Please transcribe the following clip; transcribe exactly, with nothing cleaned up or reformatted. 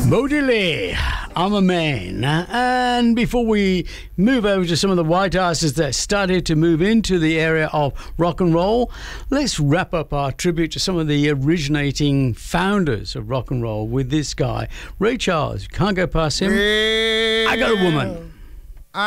Modely, I'm a man. And before we move over to some of the white artists that started to move into the area of rock and roll, let's wrap up our tribute to some of the originating founders of rock and roll with this guy, Ray Charles. Can't go past him. I Got a Woman.